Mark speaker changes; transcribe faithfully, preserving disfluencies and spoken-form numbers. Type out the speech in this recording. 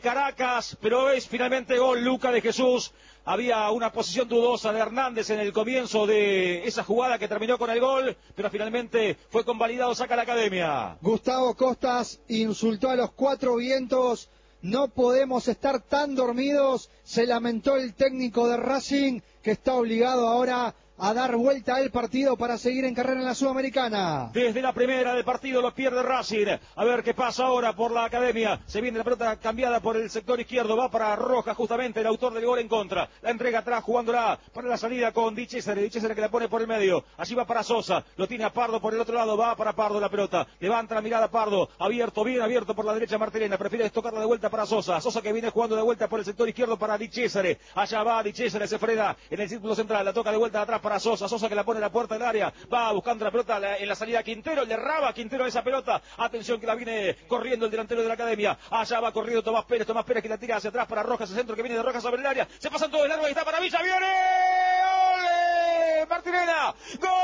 Speaker 1: Caracas, pero es finalmente gol Luca de Jesús. Había una posición dudosa de Hernández en el comienzo de esa jugada que terminó con el gol, pero finalmente fue convalidado, saca la Academia.
Speaker 2: Gustavo Costas insultó a los cuatro vientos. No podemos estar tan dormidos, se lamentó el técnico de Racing, que está obligado ahora a dar vuelta al partido para seguir en carrera en la Sudamericana.
Speaker 1: Desde la primera del partido lo pierde Racing. A ver qué pasa ahora por la Academia. Se viene la pelota cambiada por el sector izquierdo. Va para Rojas, justamente el autor del gol en contra. La entrega atrás, jugándola para la salida con Di Cesare. Di Cesare que la pone por el medio. Allí va para Sosa. Lo tiene a Pardo por el otro lado. Va para Pardo la pelota. Levanta la mirada Pardo. Abierto, bien abierto por la derecha Martirena. Prefiere tocarla de vuelta para Sosa. Sosa que viene jugando de vuelta por el sector izquierdo para Di Cesare. Allá va Di Cesare. Se frena en el círculo central. La toca de vuelta atrás para Sosa. Sosa que la pone en la puerta del área. Va buscando la pelota en la salida Quintero. Le raba Quintero esa pelota. Atención que la viene corriendo el delantero de la Academia. Allá va corriendo Tomás Pérez. Tomás Pérez que la tira hacia atrás para Rojas. El centro que viene de Rojas sobre el área. Se pasan todo el largo. Ahí está para Villa. ¡Viene! ¡Ole! Martirena. ¡Gol!